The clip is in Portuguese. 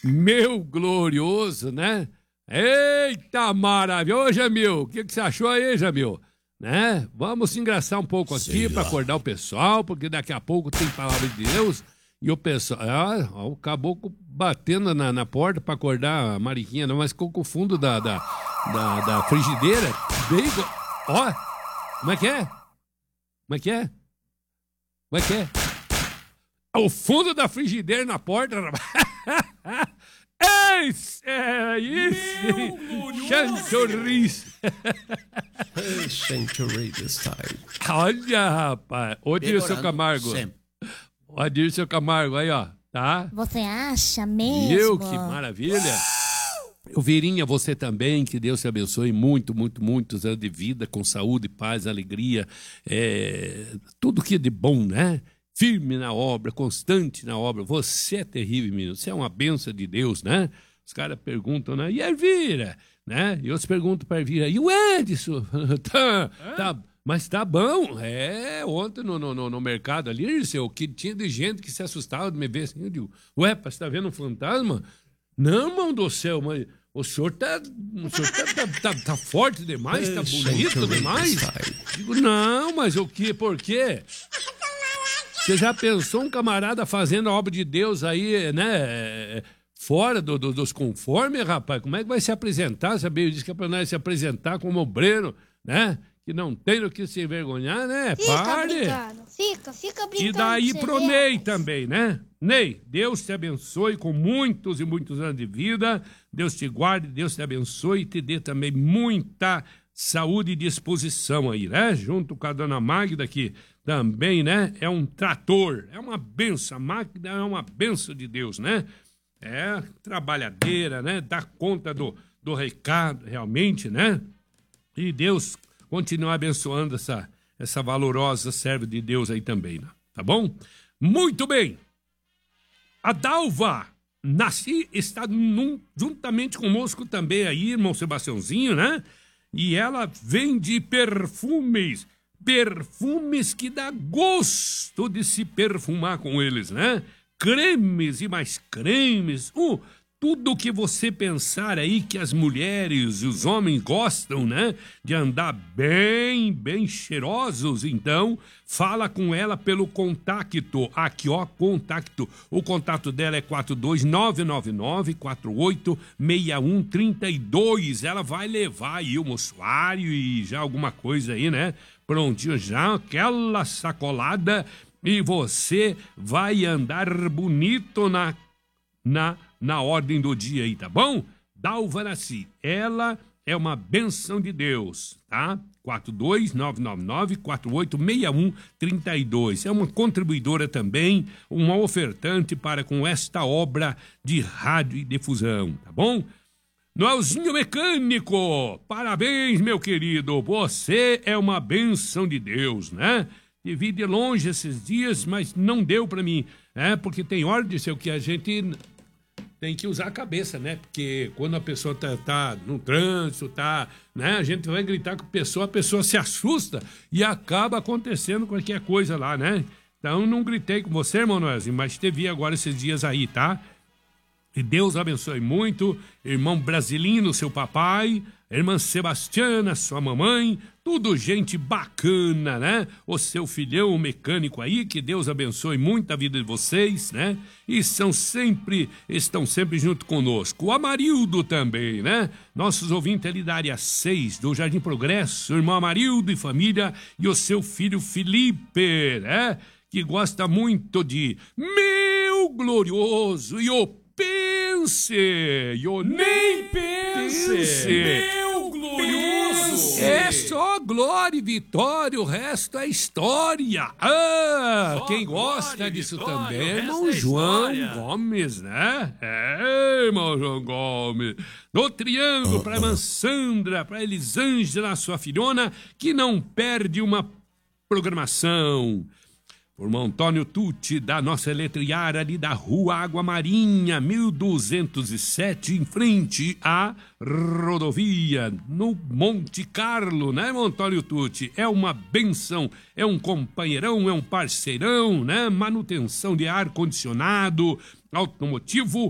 Meu glorioso, né? Eita maravilha! Ô, Jamil, o que você achou aí, Jamil? Né? Vamos se engraçar um pouco aqui para acordar o pessoal, porque daqui a pouco tem palavra de Deus e o pessoal... o caboclo batendo na porta para acordar a Mariquinha, não, mas ficou com o fundo da frigideira. Bem... Ó, como é que é? Como é que é? Como é que é? O fundo da frigideira na porta. É isso! Chanchorris! Chanchorris this time. Olha, rapaz. Ô, Dirceu Camargo. Ó, Dirceu Camargo, aí, ó. Tá? Você acha mesmo? Viu? Que maravilha. Eu, Virinha, você também, que Deus te abençoe muitos anos de vida, com saúde, paz, alegria, tudo que é de bom, né? Firme na obra, constante na obra. Você é terrível, menino. Você é uma bênção de Deus, né? Os caras perguntam, né? E a Elvira? Né? E eu pergunto para a Elvira, e o Edson? tá, mas tá bom. Ontem no mercado ali, o que tinha de gente que se assustava de me ver assim. Eu digo, ué, você tá vendo um fantasma? Não, mão do céu, mas o senhor tá forte demais, tá bonito demais. Digo, não, mas o quê? Por quê? Você já pensou um camarada fazendo a obra de Deus aí, né? Fora dos conformes, rapaz? Como é que vai se apresentar? Você disse que é pra nós se apresentar como obreiro, né? Que não tem do que se envergonhar, né? Fica brincando. E daí pro Ney também, né? Ney, Deus te abençoe com muitos e muitos anos de vida. Deus te guarde, Deus te abençoe e te dê também muita saúde e disposição aí, né? Junto com a dona Magda, que também, né? É um trator, é uma benção. A Magda é uma benção de Deus, né? É trabalhadeira, né? Dá conta do recado, realmente, né? E Deus continua abençoando essa valorosa serva de Deus aí também, né? Tá bom? Muito bem. A Dalva está juntamente conosco também aí, irmão Sebastiãozinho, né? E ela vende perfumes que dá gosto de se perfumar com eles, né? Cremes e mais cremes, tudo que você pensar aí que as mulheres e os homens gostam, né? De andar bem cheirosos, então fala com ela pelo contacto. Aqui, ó, contacto. O contato dela é 42999486132. Ela vai levar aí o moçoário e já alguma coisa aí, né? Prontinho já, aquela sacolada e você vai andar bonito na ordem do dia aí, tá bom? Dalvanaci, ela é uma benção de Deus, tá? 42999486132. É uma contribuidora também, uma ofertante para com esta obra de rádio e difusão, tá bom? Noelzinho Mecânico, parabéns, meu querido, você é uma benção de Deus, né? Te vi de longe esses dias, mas não deu pra mim, porque tem hora de ser o que a gente tem que usar a cabeça, né? Porque quando a pessoa tá no trânsito, né? A gente vai gritar com a pessoa se assusta e acaba acontecendo qualquer coisa lá, né? Então não gritei com você, irmão Noelzinho, mas te vi agora esses dias aí, tá? E Deus abençoe muito, irmão Brasilino, seu papai, irmã Sebastiana, sua mamãe, tudo gente bacana, né? O seu filhão mecânico aí, que Deus abençoe muito a vida de vocês, né? E estão sempre junto conosco. O Amarildo também, né? Nossos ouvintes ali da área 6 do Jardim Progresso, o irmão Amarildo e família, e o seu filho Felipe, né? Que gosta muito de Meu Glorioso e o Pense, eu nem pense, meu glorioso. É só glória e vitória, o resto é história. Quem gosta disso também é irmão João Gomes, né? Irmão João Gomes. No Triângulo, para irmã Sandra, para Elisângela, sua filhona, que não perde uma programação. Por irmão Antônio Tucci, da nossa eletriária ali da Rua Água Marinha, 1207, em frente à rodovia, no Monte Carlo, né, irmão Antônio Tucci? É uma benção, é um companheirão, é um parceirão, né? Manutenção de ar-condicionado, automotivo,